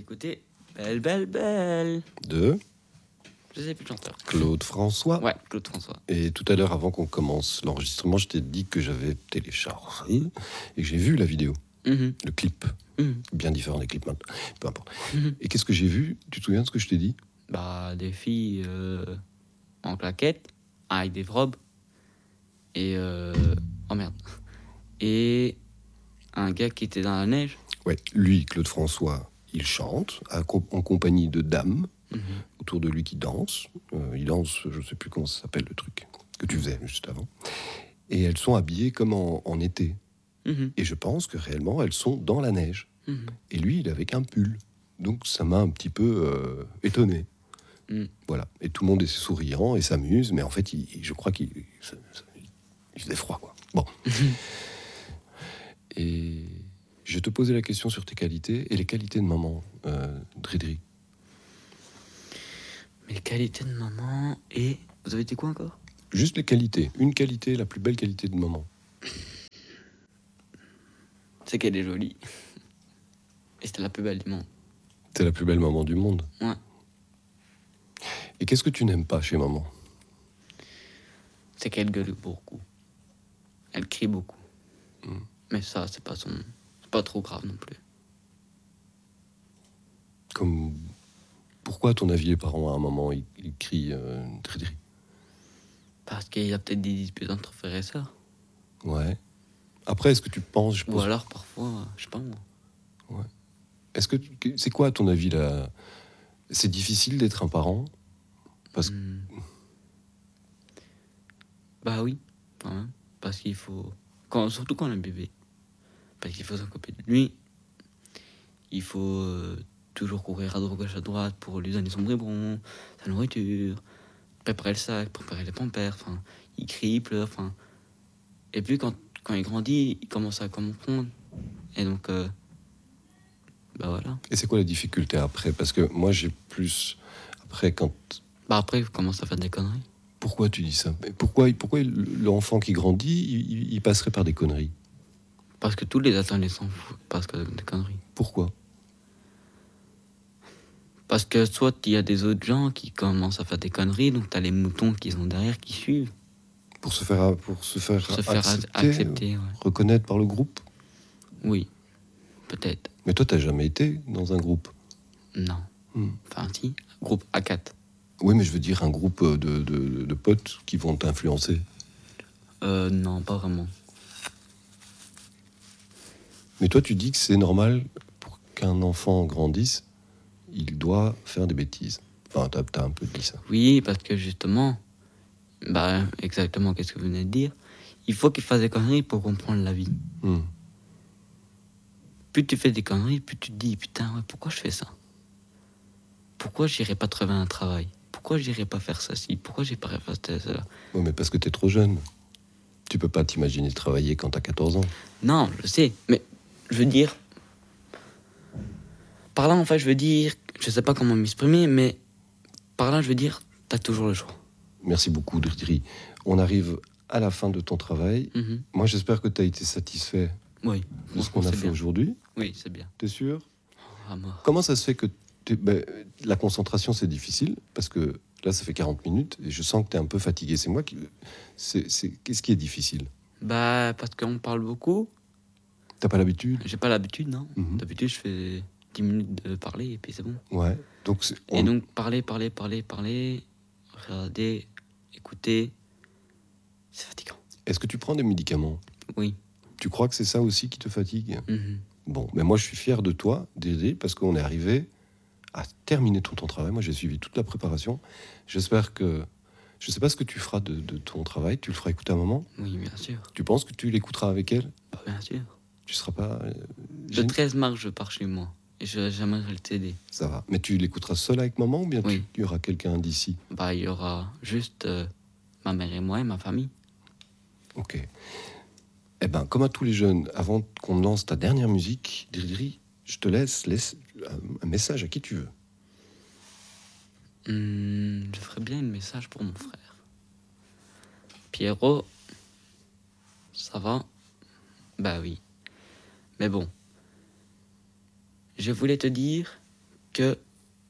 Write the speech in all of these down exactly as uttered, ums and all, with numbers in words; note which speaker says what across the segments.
Speaker 1: écouter Belle, Belle, Belle
Speaker 2: de
Speaker 1: Je sais plus le chanteur.
Speaker 2: Claude François.
Speaker 1: Ouais, Claude François.
Speaker 2: Et tout à l'heure, avant qu'on commence l'enregistrement, je t'ai dit que j'avais téléchargé et que j'ai vu la vidéo,
Speaker 1: Mhm.
Speaker 2: le clip.
Speaker 1: Mhm.
Speaker 2: Bien différent des clips maintenant, peu importe.
Speaker 1: Mhm.
Speaker 2: Et qu'est-ce que j'ai vu? Tu te souviens de ce que je t'ai dit?
Speaker 1: Bah, des filles euh, en claquettes, avec des robes, et... Euh... Oh merde. Et un gars qui était dans la neige.
Speaker 2: Ouais, lui, Claude François, il chante acco- en compagnie de dames
Speaker 1: Mhm.
Speaker 2: autour de lui qui dansent. Euh, il danse, je sais plus comment ça s'appelle le truc que tu faisais juste avant. Et elles sont habillées comme en, en été.
Speaker 1: Mhm.
Speaker 2: Et je pense que réellement, elles sont dans la neige.
Speaker 1: Mhm.
Speaker 2: Et lui, il est avec un pull. Donc ça m'a un petit peu euh, étonné.
Speaker 1: Mhm.
Speaker 2: Voilà. Et tout le monde est souriant et s'amuse, mais en fait, il, il- je crois qu'il ça- ça- il faisait froid, quoi. Bon. Et je te posais la question sur tes qualités et les qualités de maman, euh, Dridri.
Speaker 1: Mais les qualités de maman et... Vous avez dit quoi encore?
Speaker 2: Juste les qualités. Une qualité, la plus belle qualité de maman.
Speaker 1: C'est qu'elle est jolie. Et c'était la plus belle du monde.
Speaker 2: T'es la plus belle maman du monde.
Speaker 1: Ouais.
Speaker 2: Et qu'est-ce que tu n'aimes pas chez maman?
Speaker 1: C'est qu'elle gueule beaucoup. Elle crie beaucoup.
Speaker 2: Mm.
Speaker 1: Mais ça, c'est pas son... C'est pas trop grave non plus.
Speaker 2: Comme... Pourquoi, à ton avis, les parents, à un moment, ils, ils crient euh, Dridri?
Speaker 1: Parce qu'il y a peut-être des disputes entre frères et sœurs.
Speaker 2: Ouais. Après, est-ce que tu penses... Je
Speaker 1: Ou
Speaker 2: pense,
Speaker 1: alors, parfois, je sais pas moi.
Speaker 2: est-ce que tu- c'est quoi, à ton avis, là? C'est difficile d'être un parent? Parce que...
Speaker 1: Hmm. Bah oui, quand même. Parce qu'il faut... Quand, surtout quand on est bébé. Parce qu'il faut s'occuper de lui. Il faut euh, toujours courir à droite, gauche, à droite pour lui donner son biberon, sa nourriture, préparer le sac, préparer les pampers. Enfin, il crie, il pleure. Enfin. Et puis quand, quand il grandit, il commence à comprendre. Et donc, euh, bah voilà.
Speaker 2: Et c'est quoi la difficulté après? Parce que moi, j'ai plus... Après, quand...
Speaker 1: Bah après, il commence à faire des conneries.
Speaker 2: Pourquoi tu dis ça? Mais pourquoi, pourquoi l'enfant qui grandit, il, il passerait par des conneries?
Speaker 1: Parce que tous les adolescents passent par des conneries.
Speaker 2: Pourquoi?
Speaker 1: Parce que soit il y a des autres gens qui commencent à faire des conneries, donc t'as les moutons qui sont derrière, qui suivent.
Speaker 2: Pour se faire, pour se faire,
Speaker 1: Pour se faire
Speaker 2: accepter,
Speaker 1: accepter, ouais.
Speaker 2: reconnaître par le groupe?
Speaker 1: Oui, peut-être.
Speaker 2: Mais toi, t'as jamais été dans un groupe?
Speaker 1: Non.
Speaker 2: Hmm.
Speaker 1: Enfin, si. Groupe A quatre.
Speaker 2: Oui, mais je veux dire un groupe de, de, de potes qui vont t'influencer.
Speaker 1: Euh, non, pas vraiment.
Speaker 2: Mais toi, tu dis que c'est normal pour qu'un enfant grandisse, il doit faire des bêtises. Enfin, t'as, t'as un peu dit ça.
Speaker 1: Oui, parce que justement, bah, exactement, qu'est-ce que vous venez de dire? Il faut qu'il fasse des conneries pour comprendre la vie.
Speaker 2: Hmm.
Speaker 1: Plus tu fais des conneries, plus tu te dis, putain, ouais, pourquoi je fais ça? Pourquoi j'irai pas trouver un travail? Pourquoi j'irai pas faire ça ci? Pourquoi j'ai pas fait ça là?
Speaker 2: Ouais, mais parce que t'es trop jeune. Tu peux pas t'imaginer travailler quand t'as quatorze ans.
Speaker 1: Non, je sais, mais je veux dire... Par là, en fait, je veux dire... Je sais pas comment m'exprimer, mais... Par là, je veux dire, t'as toujours le choix.
Speaker 2: Merci beaucoup, Dridri. On arrive à la fin de ton travail.
Speaker 1: Mhm.
Speaker 2: Moi, j'espère que tu as été satisfait
Speaker 1: Oui.
Speaker 2: de ce qu'on a
Speaker 1: C'est
Speaker 2: fait
Speaker 1: bien.
Speaker 2: aujourd'hui.
Speaker 1: Oui, c'est bien.
Speaker 2: T'es sûr?
Speaker 1: À mort.
Speaker 2: Comment ça se fait que t'es- ben, la concentration, c'est difficile? Parce que là, ça fait quarante minutes et je sens que tu es un peu fatigué. C'est moi qui... C'est, c'est... Qu'est-ce qui est difficile?
Speaker 1: Bah, parce qu'on parle beaucoup.
Speaker 2: T'as pas l'habitude?
Speaker 1: J'ai pas l'habitude, non.
Speaker 2: Mhm.
Speaker 1: D'habitude, je fais dix minutes de parler et puis c'est bon.
Speaker 2: Ouais. Donc, c'est-
Speaker 1: Et
Speaker 2: on-
Speaker 1: donc, parler, parler, parler, parler, regarder, écouter, c'est fatigant.
Speaker 2: Est-ce que tu prends des médicaments?
Speaker 1: Oui.
Speaker 2: Tu crois que c'est ça aussi qui te fatigue?
Speaker 1: Mhm.
Speaker 2: Bon, mais moi, je suis fier de toi, Dédé, parce qu'on est arrivé à terminer tout ton travail. Moi, j'ai suivi toute la préparation. J'espère que... Je sais pas ce que tu feras de, de ton travail. Tu le feras écouter à maman?
Speaker 1: Oui, bien sûr.
Speaker 2: Tu penses que tu l'écouteras avec elle?
Speaker 1: Bah, bien sûr.
Speaker 2: Tu seras pas... euh,
Speaker 1: Le
Speaker 2: gêné?
Speaker 1: treize mars, je pars chez moi. Et je j'aimerais le t'aider.
Speaker 2: Ça va. Mais tu l'écouteras seul avec maman ou bien
Speaker 1: Oui.
Speaker 2: tu, il y aura quelqu'un d'ici?
Speaker 1: Bah, il y aura juste euh, ma mère et moi et ma famille.
Speaker 2: Ok. Eh ben, comme à tous les jeunes, avant qu'on lance ta dernière musique, Dridri, je te laisse, laisse un- un message à qui tu veux.
Speaker 1: Hmm, je ferais bien un message pour mon frère. Pierrot, ça va? Bah oui. Mais bon, je voulais te dire que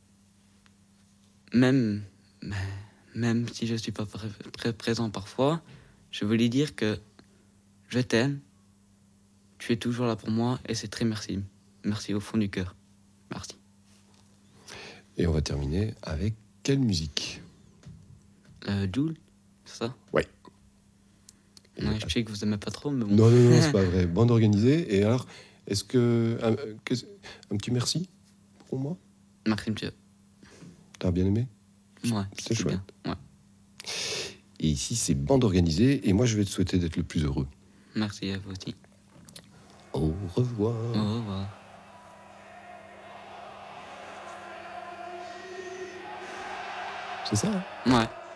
Speaker 1: même, même si je ne suis pas pré- très présent parfois, je veux lui dire que je t'aime, tu es toujours là pour moi et c'est très merci. Merci au fond du cœur. Merci.
Speaker 2: Et on va terminer avec quelle musique?
Speaker 1: Euh, Jules, c'est ça?
Speaker 2: Ouais.
Speaker 1: Ouais, je sais que vous aimez pas trop, mais bon.
Speaker 2: Non, non, non, c'est pas vrai. Bande organisée. Et alors, est-ce que un, qu'est-ce- un petit merci pour moi?
Speaker 1: Merci, monsieur.
Speaker 2: T'as bien aimé?
Speaker 1: Ouais,
Speaker 2: C'est
Speaker 1: c'était
Speaker 2: chouette.
Speaker 1: bien. Ouais.
Speaker 2: Et ici, c'est bande organisée. Et moi, je vais te souhaiter d'être le plus heureux.
Speaker 1: Merci à vous aussi.
Speaker 2: Au revoir.
Speaker 1: Au revoir.
Speaker 2: C'est ça, hein?
Speaker 1: Ouais.